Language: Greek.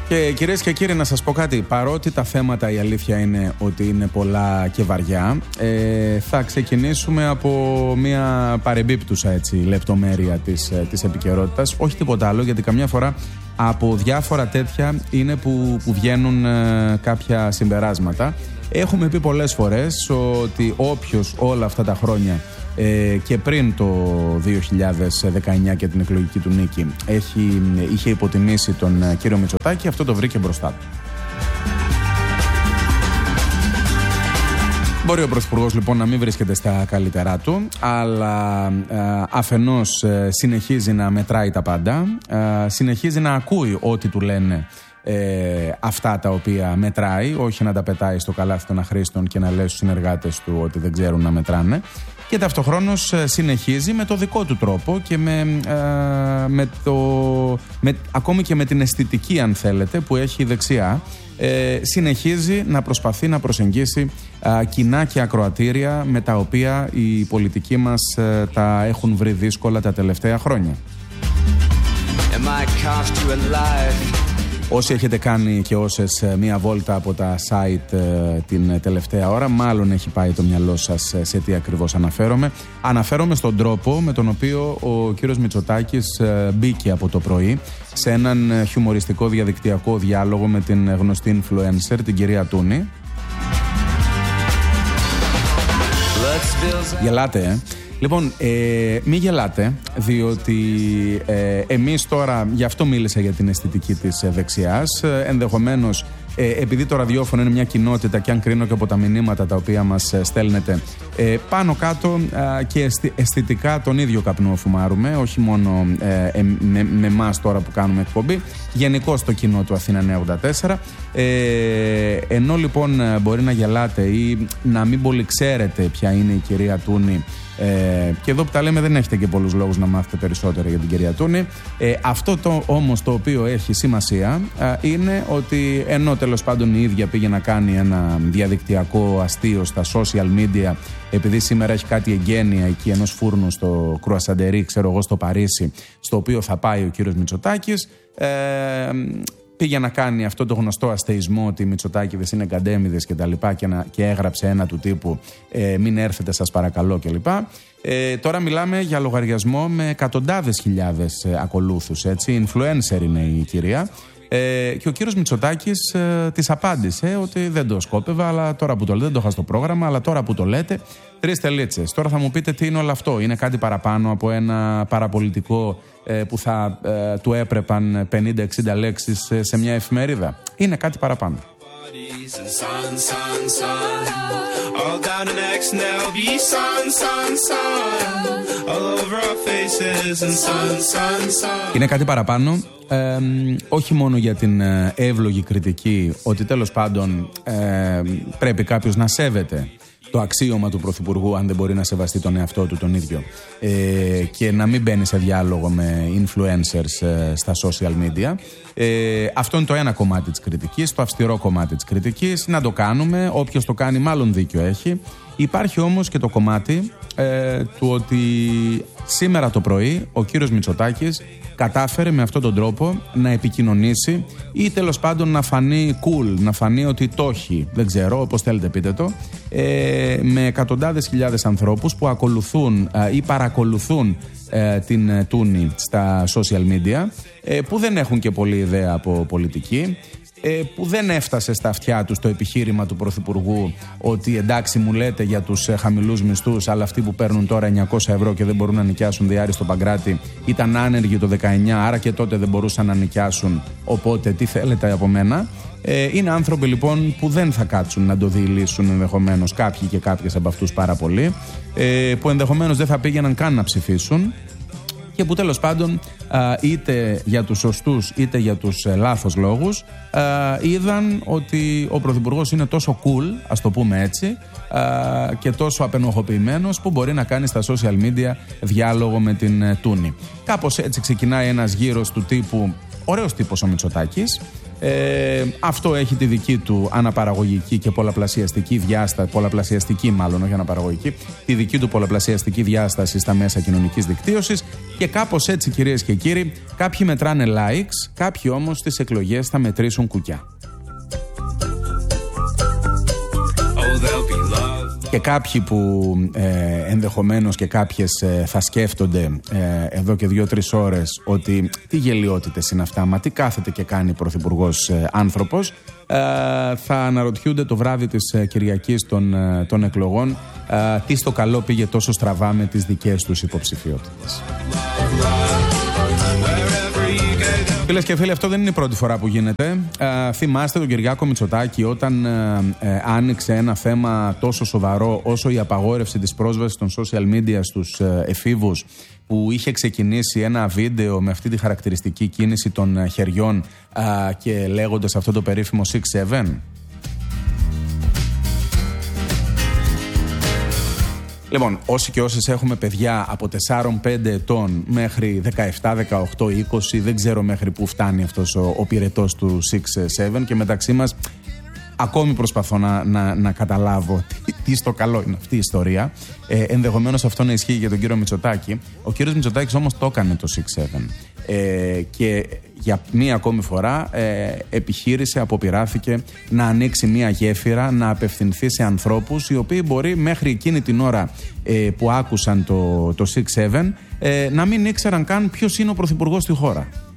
Και κυρίες και κύριοι, να σας πω κάτι. Παρότι τα θέματα, η αλήθεια είναι ότι είναι πολλά και βαριά, θα ξεκινήσουμε από μια παρεμπίπτουσα λεπτομέρεια της επικαιρότητας. Όχι τίποτα άλλο, γιατί καμιά φορά από διάφορα τέτοια είναι που βγαίνουν κάποια συμπεράσματα. Έχουμε πει πολλές φορές ότι όποιος όλα αυτά τα χρόνια και πριν το 2019 και την εκλογική του νίκη είχε υποτιμήσει τον κύριο Μητσοτάκη, αυτό το βρήκε μπροστά του. Μπορεί ο Πρωθυπουργός λοιπόν να μην βρίσκεται στα καλύτερά του, αλλά αφενός συνεχίζει να μετράει τα πάντα, συνεχίζει να ακούει ό,τι του λένε αυτά τα οποία μετράει, όχι να τα πετάει στο καλάθι των αχρήστων και να λέει στους συνεργάτες του ότι δεν ξέρουν να μετράνε, και ταυτοχρόνως συνεχίζει με το δικό του τρόπο και ακόμη και με την αισθητική, αν θέλετε, που έχει η δεξιά, συνεχίζει να προσπαθεί να προσεγγίσει κοινά και ακροατήρια με τα οποία οι πολιτικοί μας τα έχουν βρει δύσκολα τα τελευταία χρόνια. Όσοι έχετε κάνει και όσες μία βόλτα από τα site την τελευταία ώρα, μάλλον έχει πάει το μυαλό σας σε τι ακριβώς αναφέρομαι. Αναφέρομαι στον τρόπο με τον οποίο ο κύριος Μητσοτάκης μπήκε από το πρωί σε έναν χιουμοριστικό διαδικτυακό διάλογο με την γνωστή influencer, την κυρία Τούνη. Γελάτε, Λοιπόν, μην γελάτε, διότι εμείς τώρα, γι' αυτό μίλησα για την αισθητική της δεξιάς, ενδεχομένως επειδή το ραδιόφωνο είναι μια κοινότητα και αν κρίνω και από τα μηνύματα τα οποία μας στέλνετε, πάνω κάτω και αισθητικά τον ίδιο καπνό φουμάρουμε, όχι μόνο με εμάς τώρα που κάνουμε εκπομπή, γενικώς το κοινό του Αθήνα 984. Ενώ λοιπόν μπορεί να γελάτε ή να μην πολύ ξέρετε ποια είναι η κυρία Τούνη, και εδώ που τα λέμε δεν έχετε και πολλούς λόγους να μάθετε περισσότερα για την κυρία Τούνη. Αυτό όμως το οποίο έχει σημασία είναι ότι ενώ τέλος πάντων η ίδια πήγε να κάνει ένα διαδικτυακό αστείο στα social media, επειδή σήμερα έχει κάτι εγγένεια εκεί ενός φούρνου στο Κρουασαντερί, ξέρω εγώ, στο Παρίσι, στο οποίο θα πάει ο κύριος Μητσοτάκης, πήγε να κάνει αυτό το γνωστό αστεϊσμό ότι οι Μητσοτάκηδες είναι καντέμιδες και τα λοιπά, και έγραψε ένα του τύπου μην έρθετε σας παρακαλώ κλπ. Τώρα μιλάμε για λογαριασμό με εκατοντάδες χιλιάδες ακολούθους, έτσι, influencer είναι η κυρία. Και ο κύριος Μητσοτάκης της απάντησε ότι δεν το σκόπευα, αλλά τώρα που το λέτε, δεν το είχα στο πρόγραμμα, αλλά τώρα που το λέτε, 3 τελίτσες. Τώρα θα μου πείτε τι είναι όλο αυτό. Είναι κάτι παραπάνω από ένα παραπολιτικό που θα του έπρεπαν 50-60 λέξεις σε μια εφημερίδα? Είναι κάτι παραπάνω. Είναι κάτι παραπάνω, όχι μόνο για την εύλογη κριτική ότι τέλος πάντων πρέπει κάποιος να σέβεται το αξίωμα του Πρωθυπουργού αν δεν μπορεί να σεβαστεί τον εαυτό του τον ίδιο, και να μην μπαίνει σε διάλογο με influencers στα social media. Αυτό είναι το ένα κομμάτι της κριτικής, το αυστηρό κομμάτι της κριτικής. Να το κάνουμε, όποιος το κάνει μάλλον δίκιο έχει. Υπάρχει όμως και το κομμάτι του ότι σήμερα το πρωί ο κύριος Μητσοτάκης κατάφερε με αυτόν τον τρόπο να επικοινωνήσει ή τέλος πάντων να φανεί cool, να φανεί ότι το έχει, δεν ξέρω, όπως θέλετε πείτε το, με εκατοντάδες χιλιάδες ανθρώπους που ακολουθούν ή παρακολουθούν την Τούνη στα social media, που δεν έχουν και πολλή ιδέα από πολιτική, που δεν έφτασε στα αυτιά τους το επιχείρημα του Πρωθυπουργού ότι εντάξει μου λέτε για τους χαμηλούς μισθούς, αλλά αυτοί που παίρνουν τώρα 900 ευρώ και δεν μπορούν να νοικιάσουν διάρρη στο Παγκράτη ήταν άνεργοι το 19, άρα και τότε δεν μπορούσαν να νοικιάσουν, οπότε τι θέλετε από μένα? Είναι άνθρωποι λοιπόν που δεν θα κάτσουν να το διηλύσουν, ενδεχομένως κάποιοι και κάποιες από αυτούς πάρα πολλοί, που ενδεχομένως δεν θα πήγαιναν καν να ψηφίσουν, και που τέλος πάντων είτε για τους σωστούς είτε για τους λάθος λόγους είδαν ότι ο Πρωθυπουργός είναι τόσο cool, ας το πούμε έτσι, και τόσο απενοχοποιημένος που μπορεί να κάνει στα social media διάλογο με την Τούνη. Κάπως έτσι ξεκινάει ένας γύρος του τύπου, ωραίος τύπος ο Μητσοτάκης, Αυτό έχει τη δική του αναπαραγωγική και πολλαπλασιαστική διάσταση, πολλαπλασιαστική μάλλον, όχι αναπαραγωγική, τη δική του πολλαπλασιαστική διάσταση στα μέσα κοινωνικής δικτύωσης και κάπως έτσι, κυρίες και κύριοι, κάποιοι μετράνε likes, κάποιοι όμως στις εκλογές θα μετρήσουν κουκιά. Και κάποιοι που ενδεχομένως και κάποιες θα σκέφτονται εδώ και 2-3 ώρες ότι τι γελιότητες είναι αυτά, μα τι κάθεται και κάνει πρωθυπουργός άνθρωπος, θα αναρωτιούνται το βράδυ της Κυριακής των εκλογών τι στο καλό πήγε τόσο στραβά με τις δικές τους υποψηφιότητες. Φίλες και φίλοι, αυτό δεν είναι η πρώτη φορά που γίνεται. Θυμάστε τον Κυριάκο Μητσοτάκη όταν άνοιξε ένα θέμα τόσο σοβαρό όσο η απαγόρευση της πρόσβασης των social media στους εφήβους, που είχε ξεκινήσει ένα βίντεο με αυτή τη χαρακτηριστική κίνηση των χεριών και λέγοντας αυτό το περίφημο 6-7. Λοιπόν, όσοι και όσες έχουμε παιδιά από 4-5 ετών μέχρι 17, 18, 20, δεν ξέρω μέχρι που φτάνει αυτός ο πυρετός του 6-7 και μεταξύ μας ακόμη προσπαθώ να καταλάβω τι στο καλό είναι αυτή η ιστορία. Ενδεχομένως αυτό να ισχύει για τον κύριο Μητσοτάκη. Ο κύριος Μητσοτάκης όμως το έκανε το 6-7 και για μία ακόμη φορά επιχείρησε, αποπειράθηκε να ανοίξει μία γέφυρα, να απευθυνθεί σε ανθρώπους οι οποίοι μπορεί μέχρι εκείνη την ώρα που άκουσαν το 6-7 να μην ήξεραν καν ποιος είναι ο πρωθυπουργός στη χώρα.